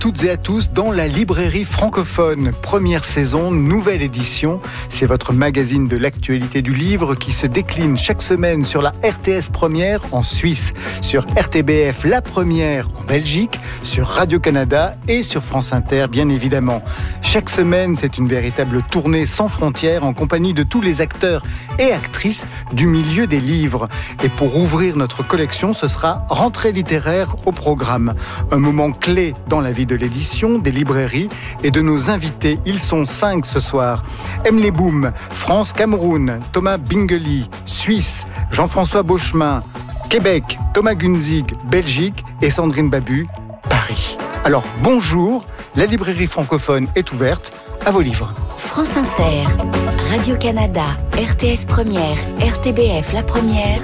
toutes et à tous dans la librairie francophone. Première saison, nouvelle édition. C'est votre magazine de l'actualité du livre qui se décline chaque semaine sur la RTS Première en Suisse, sur RTBF La Première en Belgique, sur Radio-Canada et sur France Inter bien évidemment. Chaque semaine, c'est une véritable tournée sans frontières en compagnie de tous les acteurs et actrices du milieu des livres. Et pour ouvrir notre collection, ce sera rentrée littéraire au programme. Un moment clé dans la vie de l'édition, des librairies et de nos invités. Ils sont 5 ce soir. Emily Boom, France-Cameroun, Thomas Bingeli, Suisse, Jean-François Beauchemin, Québec, Thomas Gunzig, Belgique et Sandrine Babu, Paris. Alors bonjour, la librairie francophone est ouverte, à vos livres. France Inter, Radio-Canada, RTS Première, RTBF La Première,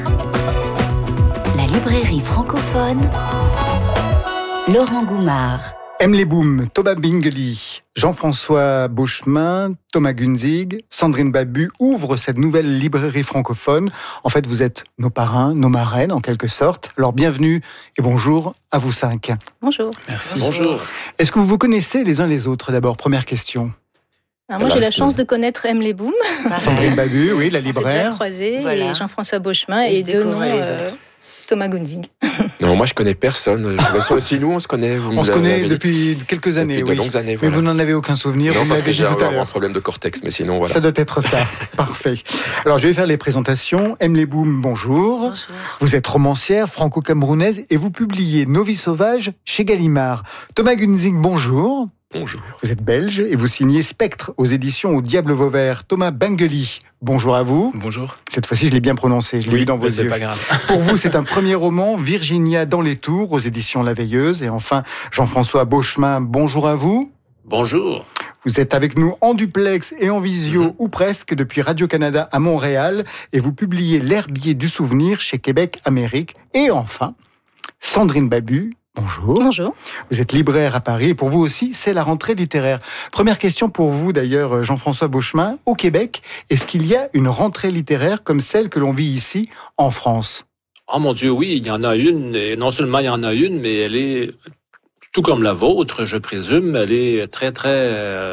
la librairie francophone, Laurent Goumard. Emily Boom, Thomas Bingeli, Jean-François Beauchemin, Thomas Gunzig, Sandrine Babu ouvrent cette nouvelle librairie francophone. En fait, vous êtes nos parrains, nos marraines en quelque sorte. Alors bienvenue et bonjour à vous 5. Bonjour. Merci. Bonjour. Est-ce que vous vous connaissez les uns les autres d'abord? Première question. Alors moi, j'ai la chance de connaître Emily Boom. Sandrine Babu, oui, la On s'est déjà libraire. croisés, Voilà. et Jean-François Beauchemin, et deux noms, Thomas Gunzig. Non, moi je connais personne. Aussi nous, on se connaît. On se connaît depuis quelques années, depuis de longues années. Mais Voilà. vous n'en avez aucun souvenir, Non, vous parce l'avez que dit j'ai tout à un l'heure. problème de cortex, mais sinon voilà. Ça doit être ça. Parfait. Alors, je vais faire les présentations. Emily Boom, bonjour. Bonjour. Vous êtes romancière franco-camerounaise et vous publiez Nos vies sauvages chez Gallimard. Thomas Gunzig, bonjour. Bonjour. Vous êtes belge et vous signez Spectre aux éditions Au Diable Vauvert. Thomas Bingeli, bonjour à vous. Bonjour. Cette fois-ci, je l'ai bien prononcé, je l'ai vu dans vos c'est yeux. pas grave. Pour vous, c'est un premier roman, Virginia dans les tours, aux éditions La Veilleuse. Et enfin, Jean-François Beauchemin, bonjour à vous. Bonjour. Vous êtes avec nous en duplex et en visio, ou presque, depuis Radio-Canada à Montréal. Et vous publiez L'herbier du souvenir chez Québec Amérique. Et enfin, Sandrine Babu, bonjour. Bonjour. Vous êtes libraire à Paris et pour vous aussi, c'est la rentrée littéraire. Première question pour vous d'ailleurs, Jean-François Beauchemin. Au Québec, est-ce qu'il y a une rentrée littéraire comme celle que l'on vit ici en France? Oh mon Dieu, oui, il y en a une. Et non seulement il y en a une, mais elle est, tout comme la vôtre, je présume, elle est très, très,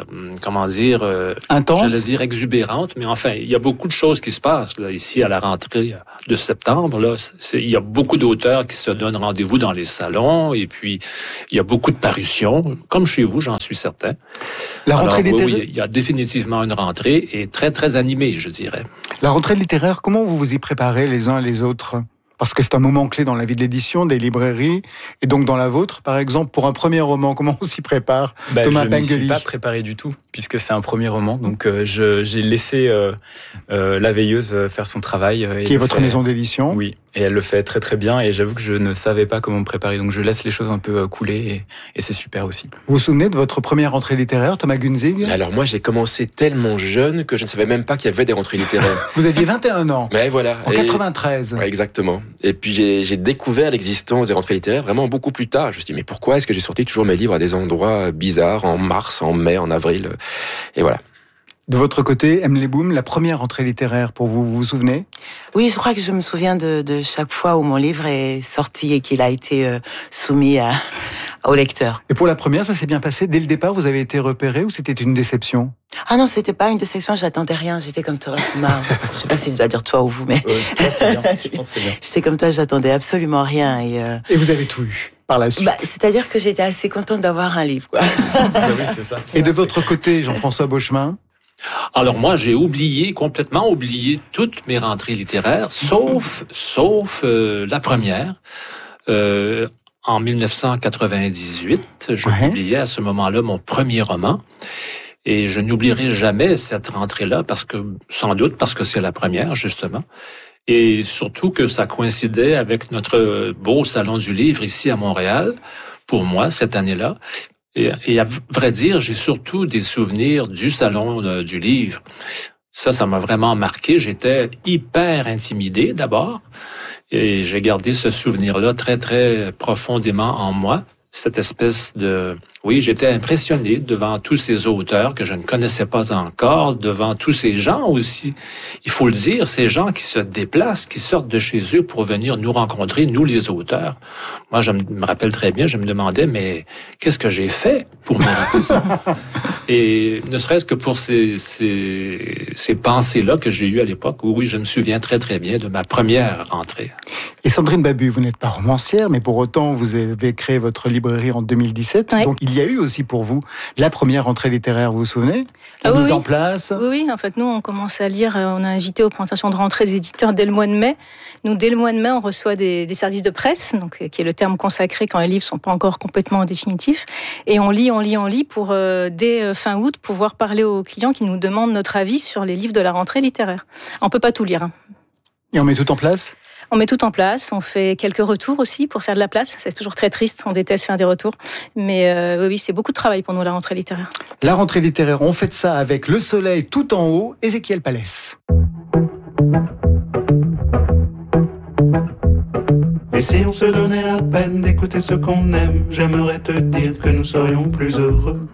Intense. j'allais dire exubérante. Mais enfin, il y a beaucoup de choses qui se passent là, ici à la rentrée de septembre. Là, il y a beaucoup d'auteurs qui se donnent rendez-vous dans les salons. Et puis, il y a beaucoup de parutions, comme chez vous, j'en suis certain. La rentrée littéraire. Oui, il y a définitivement une rentrée et très, très animée, je dirais. La rentrée littéraire, comment vous vous y préparez les uns et les autres? Parce que c'est un moment clé dans la vie de l'édition, des librairies, et donc dans la vôtre, par exemple, pour un premier roman, comment on s'y prépare? Thomas Je ne m'y suis Bingeli. pas préparé du tout, puisque c'est un premier roman. Donc j'ai laissé La Veilleuse faire son travail. Qui est votre maison d'édition? Oui, et elle le fait très très bien, et j'avoue que je ne savais pas comment me préparer, donc je laisse les choses un peu couler, et c'est super aussi. Vous vous souvenez de votre première rentrée littéraire, Thomas Gunzig? Alors moi j'ai commencé tellement jeune que je ne savais même pas qu'il y avait des rentrées littéraires. Vous aviez 21 ans. Mais voilà. En 93. Ouais, exactement. Et puis j'ai découvert l'existence des rentrées littéraires vraiment beaucoup plus tard. Je me suis dit, mais pourquoi est-ce que j'ai sorti toujours mes livres à des endroits bizarres, en mars, en mai, en avril? Et voilà. De votre côté, Emily Boom, la première rentrée littéraire pour vous, vous vous souvenez? Oui, je crois que je me souviens de chaque fois où mon livre est sorti et qu'il a été soumis au lecteur. Et pour la première, ça s'est bien passé? Dès le départ, vous avez été repéré ou c'était une déception? Ah non, c'était pas une déception, j'attendais rien, j'étais comme toi, Thomas. Je sais pas si je dois dire toi ou vous, mais Je pense que c'est bien. j'étais comme toi, j'attendais absolument rien. Et vous avez tout eu par la suite? C'est-à-dire que j'étais assez contente d'avoir un livre, quoi. Oui, c'est ça. Et de votre côté, Jean-François Beauchemin? Alors moi, j'ai complètement oublié toutes mes rentrées littéraires, sauf la première. En 1998, je publiais à ce moment-là mon premier roman. Et je n'oublierai jamais cette rentrée-là, sans doute parce que c'est la première, justement. Et surtout que ça coïncidait avec notre beau salon du livre ici à Montréal, pour moi, cette année-là. Et à vrai dire, j'ai surtout des souvenirs du salon du livre. Ça m'a vraiment marqué. J'étais hyper intimidé d'abord. Et j'ai gardé ce souvenir-là très, très profondément en moi. cette espèce de... Oui, j'étais impressionné devant tous ces auteurs que je ne connaissais pas encore, devant tous ces gens aussi. Il faut le dire, ces gens qui se déplacent, qui sortent de chez eux pour venir nous rencontrer, nous les auteurs. Moi, je me rappelle très bien, je me demandais, mais qu'est-ce que j'ai fait pour mériter ça? Et ne serait-ce que pour ces pensées-là que j'ai eues à l'époque, oui, je me souviens très très bien de ma première rentrée. Et Sandrine Babu, vous n'êtes pas romancière, mais pour autant, vous avez créé votre librairie en 2017. Oui. Donc, il y a eu aussi pour vous la première rentrée littéraire, vous vous souvenez? La mise en place. Oui, en fait, nous, on commence à lire, on a invité aux présentations de rentrée des éditeurs dès le mois de mai. Nous, dès le mois de mai, on reçoit des services de presse, donc, qui est le terme consacré quand les livres sont pas encore complètement définitifs. Et on lit pour, dès fin août, pouvoir parler aux clients qui nous demandent notre avis sur les livres de la rentrée littéraire. On peut pas tout lire. Et on met tout en place? On met tout en place, on fait quelques retours aussi pour faire de la place. C'est toujours très triste, on déteste faire des retours. Mais oui, c'est beaucoup de travail pour nous, la rentrée littéraire. La rentrée littéraire, on fait ça avec Le Soleil tout en haut, Ézéchiel Palès. Et si on se donnait la peine d'écouter ce qu'on aime, j'aimerais te dire que nous serions plus heureux.